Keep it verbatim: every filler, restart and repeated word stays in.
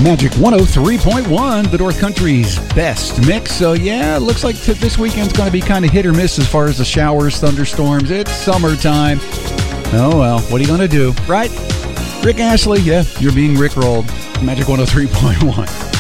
Magic one oh three point one, the North Country's best mix. So, yeah, it looks like t- this weekend's going to be kind of hit or miss as far as the showers, thunderstorms. It's summertime. Oh, well, what are you going to do, right? Rick Ashley, yeah, you're being Rickrolled. Magic one oh three point one.